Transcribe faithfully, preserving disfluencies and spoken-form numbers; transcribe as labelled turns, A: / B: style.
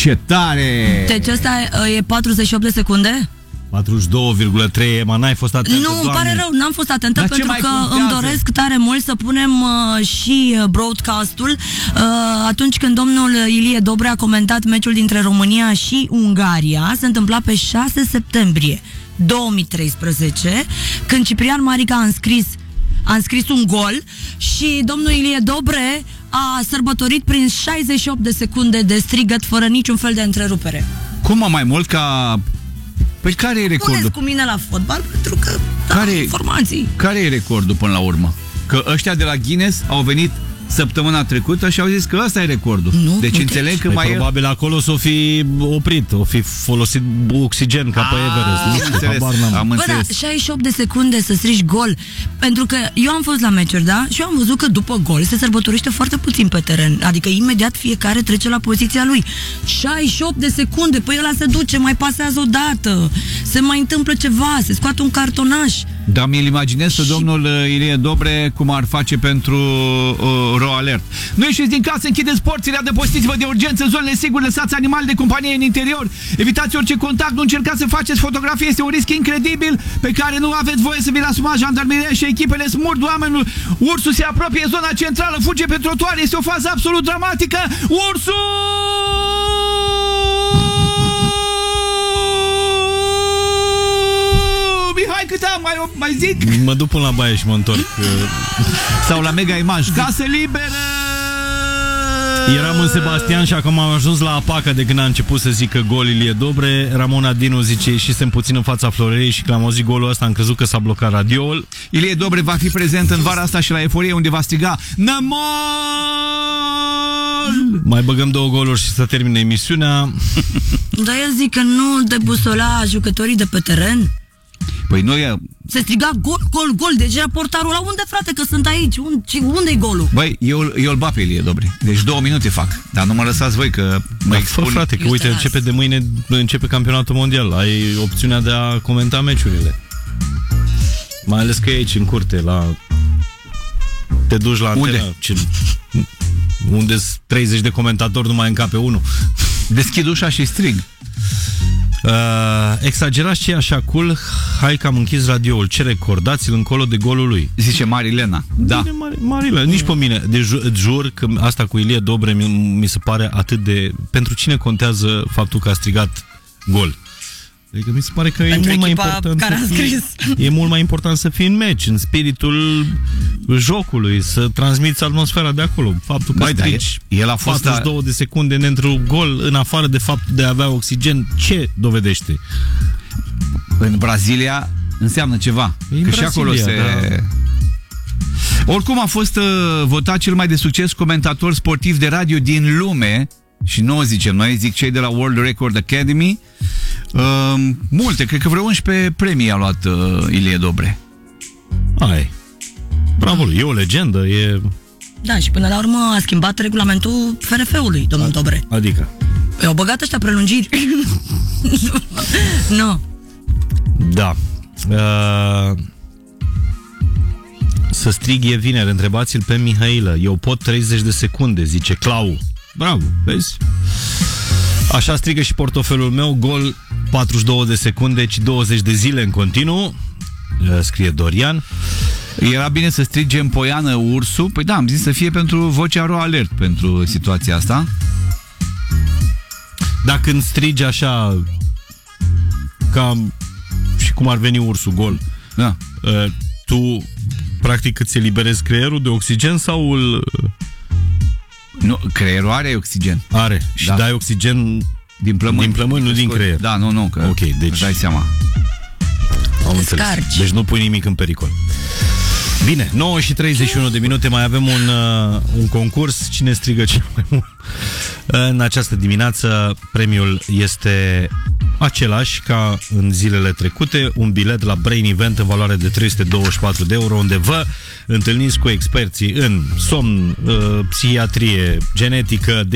A: Ce tare!
B: Deci ăsta e patruzeci și opt de secunde?
C: patruzeci și doi virgulă trei, Ema, n-ai fost atentă,
B: Nu, îmi pare rău, n-am fost atentă.
A: Dar
B: pentru că
A: contează?
B: Îmi doresc tare mult să punem uh, și broadcastul uh, atunci când domnul Ilie Dobre a comentat meciul dintre România și Ungaria. Se întâmpla pe șase septembrie două mii treisprezece, când Ciprian Marica a înscris a înscris un gol și domnul Ilie Dobre a sărbătorit prin șaizeci și opt de secunde de strigăt fără niciun fel de întrerupere.
A: Cum mă mai mult ca... Păi care e recordul?
B: Puneți cu mine la fotbal pentru că
A: care,
B: am informații.
A: Care e recordul până la urmă? Că ăștia de la Guinness au venit săptămâna trecută și au zis că ăsta e recordul.
B: Nu,
A: deci înțeleg că
C: păi
A: mai
C: probabil e... acolo s-o fi oprit, o fi folosit oxigen ca pe Everest. Nu știu, habar n-am.
A: Am
B: Bă, da,
A: înțeles.
B: șaizeci și opt de secunde să strigi gol. Pentru că eu am fost la meciuri, da? Și eu am văzut că după gol se sărbătorește foarte puțin pe teren. Adică imediat fiecare trece la poziția lui. șaizeci și opt de secunde, păi ăla se duce, mai pasează o dată, se mai întâmplă ceva, se scoate un cartonaș.
A: Da, mi-l imaginez pe domnul Ilie Dobre cum ar face pentru uh, Ro Alert. Nu ieșiți din casă, închideți porțile, adăpostiți-vă de urgență în zonele sigure, lăsați animale de companie în interior, evitați orice contact, nu încercați să faceți fotografie, este un risc incredibil pe care nu aveți voie să vi-l asumați. Jandarmeria și echipele smurd oamenul. Ursul se apropie, zona centrală, fuge pe trotuar, este o fază absolut dramatică. Ursul! Mihai, cât am? Mai, mai zic?
C: Mă duc până la baie și mă întorc.
A: Sau la Mega Image. Casă liberă!
C: Eram în Sebastian și acum am ajuns la Apaca de când a început să zică gol Ilie Dobre. Ramona Dinu zice, ieșisem puțin în fața Florei și când am auzit golul ăsta am crezut că s-a blocat radioul.
A: Ilie Dobre va fi prezent în vara asta și la Eforie, unde va striga Nămol!
C: Mai băgăm două goluri și să termine emisiunea.
B: Dar el zic că nu debusola jucătorii de pe teren.
A: Păi noi...
B: Se striga gol, gol, gol. Deci era portarul la unde, frate, că sunt aici? Unde-i golul?
A: Băi, eu, eu îl bat pe Ilie Dobre. Deci două minute fac. Dar nu mă lăsați voi că mă
C: da,
A: expun.
C: Fă, frate, că uite, începe de mâine, începe campionatul mondial. Ai opțiunea de a comenta meciurile. Mai ales că e aici, în curte, la... Te duci la antenă.
A: Unde?
C: Ce... Unde-s treizeci de comentatori, nu mai încape unul.
A: Deschid ușa și strig.
C: Uh, exagerați ce e așa cool. Hai că am închis radioul. Ce record? Dați-l încolo de golul lui.
A: Zice Marilena. Da.
C: Mari, Marilena, nici pe mine. Deci jur că asta cu Ilie Dobre mi, mi se pare atât de... Pentru cine contează faptul că a strigat gol? Adică mi se pare că
B: pentru
C: e mult mai important
B: care a scris.
C: E mult mai important să fii în meci, în spiritul jocului, să transmiți atmosfera de acolo. Faptul că
A: Băi,
C: strici
A: da, el a fost
C: patruzeci și două de secunde într-un gol, în afară de faptul de a avea oxigen, ce dovedește?
A: În Brazilia înseamnă ceva.
C: În
A: că
C: Brazilia,
A: și acolo se... Da. Oricum a fost uh, votat cel mai de succes comentator sportiv de radio din lume. Și nu o zicem noi, zic cei de la World Record Academy. Uh, multe, cred că vreo unsprezece premii a luat uh, Ilie Dobre.
C: Ai. Bravo lui, e o legendă, e...
B: Da, și până la urmă a schimbat regulamentul F R F-ului, domnul Dobre.
C: Adică?
B: Păi au băgat ăștia prelungiri. Nu.
C: Da. Uh... Să strig e vineri, întrebați-l pe Mihailă. Eu pot treizeci de secunde, zice Clau. Bravo, vezi? Așa strigă și portofelul meu. Gol patruzeci și două de secunde, ci douăzeci de zile în continuu. Scrie Dorian.
A: Era bine să strige în poiană ursul. Păi da, am zis să fie pentru vocea Ro Alert pentru situația asta.
C: Dacă când strigi așa ca și cum ar veni ursul, gol,
A: da.
C: Tu practic îți eliberezi creierul de oxigen sau îl...
A: Nu, creierul are oxigen.
C: Are. Și
A: da.
C: dai oxigen din plămâni, din plămâni nu din creier.
A: Da, nu, nu. Că
C: ok, deci
A: dai seama.
C: Am înțeles. Deci nu pui nimic în pericol. Bine, nouă și treizeci și unu de minute, mai avem un, uh, un concurs. Cine strigă cel mai mult? În această dimineață premiul este același ca în zilele trecute, un bilet la Brain Event în valoare de trei sute douăzeci și patru de euro, unde vă întâlniți cu experții în somn, uh, psihiatrie, genetică,